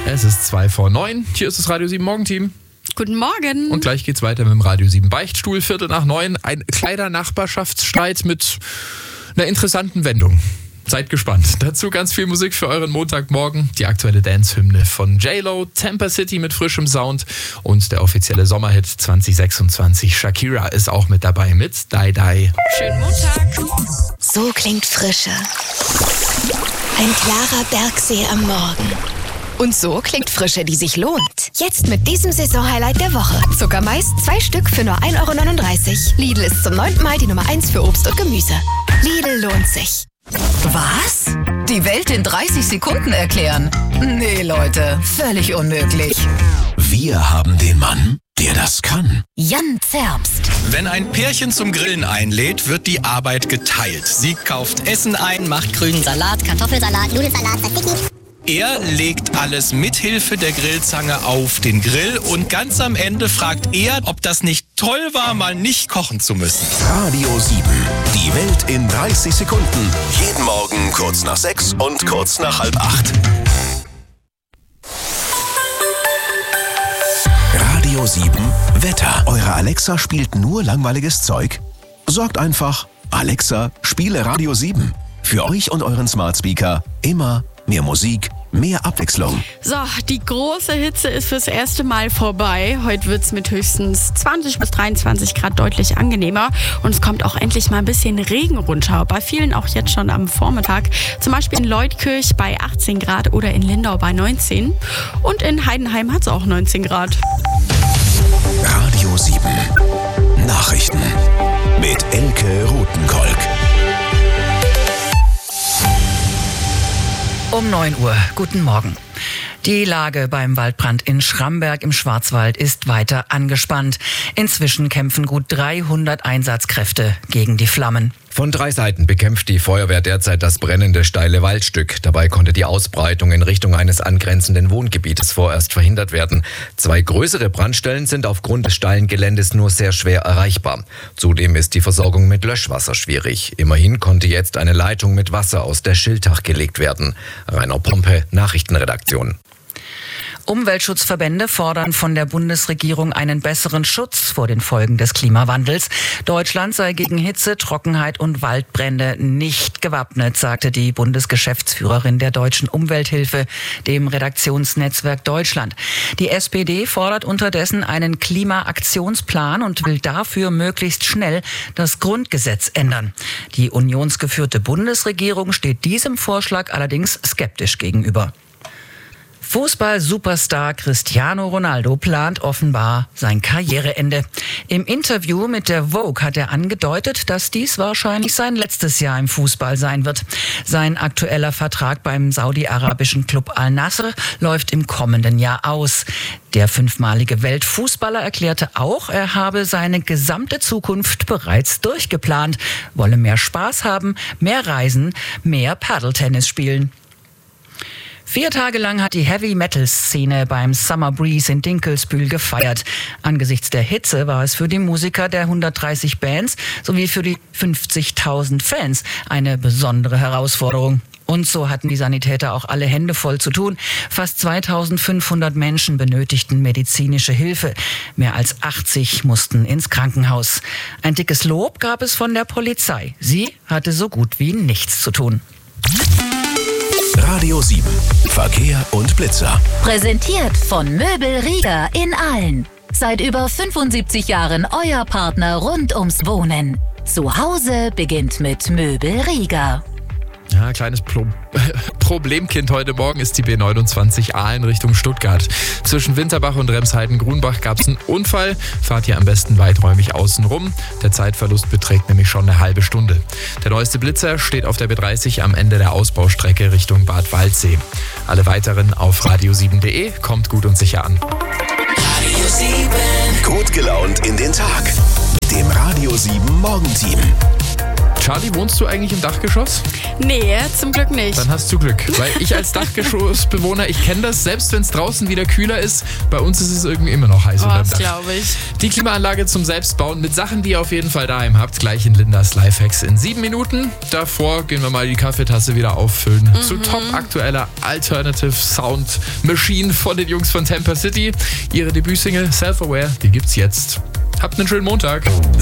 Es ist 8:02. Hier ist das Radio 7 Morgenteam. Guten Morgen. Und gleich geht's weiter mit dem Radio 7 Beichtstuhl. 8:45. Ein kleiner Nachbarschaftsstreit mit einer interessanten Wendung. Seid gespannt. Dazu ganz viel Musik für euren Montagmorgen. Die aktuelle Dance-Hymne von J-Lo, Tampa City mit frischem Sound und der offizielle Sommerhit 2026. Shakira ist auch mit dabei mit Die Die. Schönen Montag. So klingt Frische. Ein klarer Bergsee am Morgen. Und so klingt Frische, die sich lohnt. Jetzt mit diesem Saisonhighlight der Woche. Zuckermais 2 Stück für nur 1,39 €. Lidl ist zum 9. Mal die Nummer 1 für Obst und Gemüse. Lidl lohnt sich. Was? Die Welt in 30 Sekunden erklären? Nee, Leute, völlig unmöglich. Wir haben den Mann, der das kann. Jan Zerbst. Wenn ein Pärchen zum Grillen einlädt, wird die Arbeit geteilt. Sie kauft Essen ein, macht grünen Salat, Kartoffelsalat, Nudelsalat, Tzatziki. er legt alles mithilfe der Grillzange auf den Grill und ganz am Ende fragt er, ob das nicht toll war, mal nicht kochen zu müssen. Radio 7. Die Welt in 30 Sekunden. Jeden Morgen kurz nach 6 und kurz nach 7:30. Radio 7 Wetter. Eure Alexa spielt nur langweiliges Zeug? Sorgt einfach, Alexa, spiele Radio 7. Für euch und euren Smart Speaker immer mehr Musik, mehr Abwechslung. So, die große Hitze ist fürs erste Mal vorbei. Heute wird es mit höchstens 20 bis 23 Grad deutlich angenehmer. Und es kommt auch endlich mal ein bisschen Regen runter. Bei vielen auch jetzt schon am Vormittag. Zum Beispiel in Leutkirch bei 18 Grad oder in Lindau bei 19. Und in Heidenheim hat es auch 19 Grad. Radio 7 Nachrichten mit Elke Rothenkolk. Um 9 Uhr. Guten Morgen. Die Lage beim Waldbrand in Schramberg im Schwarzwald ist weiter angespannt. Inzwischen kämpfen gut 300 Einsatzkräfte gegen die Flammen. Von 3 Seiten bekämpft die Feuerwehr derzeit das brennende steile Waldstück. Dabei konnte die Ausbreitung in Richtung eines angrenzenden Wohngebietes vorerst verhindert werden. 2 größere Brandstellen sind aufgrund des steilen Geländes nur sehr schwer erreichbar. Zudem ist die Versorgung mit Löschwasser schwierig. Immerhin konnte jetzt eine Leitung mit Wasser aus der Schiltach gelegt werden. Rainer Pompe, Nachrichtenredaktion. Umweltschutzverbände fordern von der Bundesregierung einen besseren Schutz vor den Folgen des Klimawandels. Deutschland sei gegen Hitze, Trockenheit und Waldbrände nicht gewappnet, sagte die Bundesgeschäftsführerin der Deutschen Umwelthilfe, dem Redaktionsnetzwerk Deutschland. Die SPD fordert unterdessen einen Klimaaktionsplan und will dafür möglichst schnell das Grundgesetz ändern. Die unionsgeführte Bundesregierung steht diesem Vorschlag allerdings skeptisch gegenüber. Fußball-Superstar Cristiano Ronaldo plant offenbar sein Karriereende. Im Interview mit der Vogue hat er angedeutet, dass dies wahrscheinlich sein letztes Jahr im Fußball sein wird. Sein aktueller Vertrag beim saudi-arabischen Club Al-Nassr läuft im kommenden Jahr aus. Der 5-malige Weltfußballer erklärte auch, er habe seine gesamte Zukunft bereits durchgeplant, wolle mehr Spaß haben, mehr reisen, mehr Paddeltennis spielen. 4 Tage lang hat die Heavy-Metal-Szene beim Summer Breeze in Dinkelsbühl gefeiert. Angesichts der Hitze war es für die Musiker der 130 Bands sowie für die 50.000 Fans eine besondere Herausforderung. Und so hatten die Sanitäter auch alle Hände voll zu tun. Fast 2.500 Menschen benötigten medizinische Hilfe. Mehr als 80 mussten ins Krankenhaus. Ein dickes Lob gab es von der Polizei. Sie hatte so gut wie nichts zu tun. Radio 7 Verkehr und Blitzer. Präsentiert von Möbel Rieger in Aalen. Seit über 75 Jahren euer Partner rund ums Wohnen. Zu Hause beginnt mit Möbel Rieger. Ja, kleines Problemkind heute Morgen ist die B29 Aalen Richtung Stuttgart. Zwischen Winterbach und Remsheiden-Grunbach gab es einen Unfall. Fahrt hier am besten weiträumig außen rum. Der Zeitverlust beträgt nämlich schon eine halbe Stunde. Der neueste Blitzer steht auf der B30 am Ende der Ausbaustrecke Richtung Bad Waldsee. Alle weiteren auf radio7.de. Kommt gut und sicher an. Radio 7. Gut gelaunt in den Tag. Mit dem Radio 7 Morgenteam. Charlie, wohnst du eigentlich im Dachgeschoss? Nee, zum Glück nicht. Dann hast du Glück. Weil ich als Dachgeschossbewohner, ich kenne das, selbst wenn es draußen wieder kühler ist, bei uns ist es irgendwie immer noch heiß unterm Das Dach. glaube ich. Die Klimaanlage zum Selbstbauen mit Sachen, die ihr auf jeden Fall daheim habt, gleich in Lindas Lifehacks in 7 Minuten. Davor gehen wir mal die Kaffeetasse wieder auffüllen. Zu top aktueller Alternative Sound Machine von den Jungs von Temper City. Ihre Debütsingle Self-Aware, die gibt's jetzt. Habt einen schönen Montag.